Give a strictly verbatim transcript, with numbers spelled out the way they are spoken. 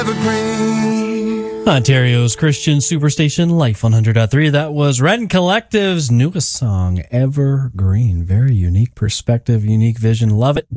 Ontario's Christian Superstation, Life one hundred point three. That was Rent Collective's newest song, Evergreen. Very unique perspective, unique vision. Love it.